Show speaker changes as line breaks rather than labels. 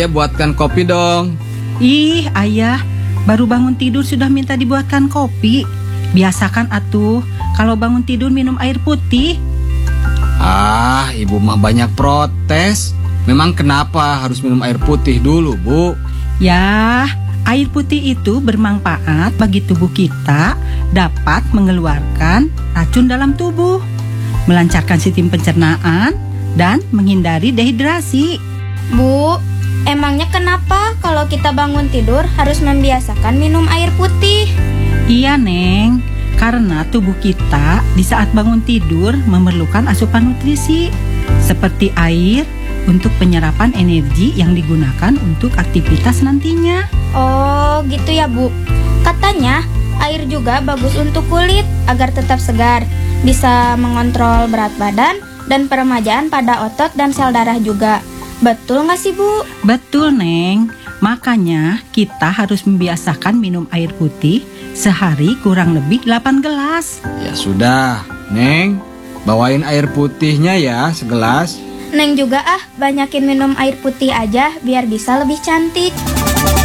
Dede buatkan kopi dong.
Ih, ayah, baru bangun tidur sudah minta dibuatkan kopi. Biasakan atuh, kalau bangun tidur minum air putih.
Ah, ibu mah banyak protes. Memang kenapa harus minum air putih dulu, Bu?
Ya, air putih itu bermanfaat bagi tubuh kita, dapat mengeluarkan racun dalam tubuh, melancarkan sistem pencernaan, dan menghindari dehidrasi.
Bu, emangnya kenapa kalau kita bangun tidur harus membiasakan minum air putih?
Iya, Neng, karena tubuh kita di saat bangun tidur memerlukan asupan nutrisi, seperti air, untuk penyerapan energi yang digunakan untuk aktivitas nantinya.
Oh, gitu ya, Bu. Katanya, air juga bagus untuk kulit agar tetap segar, bisa mengontrol berat badan dan peremajaan pada otot dan sel darah juga. Betul nggak sih, Bu?
Betul, Neng. Makanya kita harus membiasakan minum air putih sehari kurang lebih 8 gelas.
Ya sudah, Neng. Bawain air putihnya ya, segelas.
Neng juga banyakin minum air putih aja biar bisa lebih cantik.